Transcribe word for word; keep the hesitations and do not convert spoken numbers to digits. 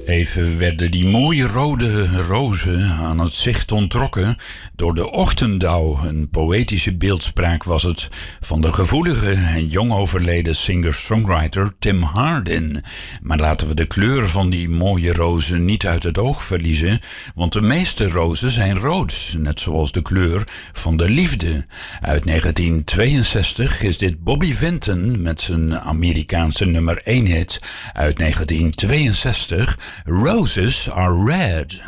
Even werden die mooie rode rozen aan het zicht onttrokken door de ochtenddauw. Een poëtische beeldspraak was het van de gevoelige en jong overleden singer-songwriter Tim Hardin. Maar laten we de kleur van die mooie rozen niet uit het oog verliezen, want de meeste rozen zijn rood, net zoals de kleur van de liefde. Uit negentien tweeënzestig is dit Bobby Vinton met zijn Amerikaanse nummer één hit uit negentien tweeënzestig, Roses Are Red.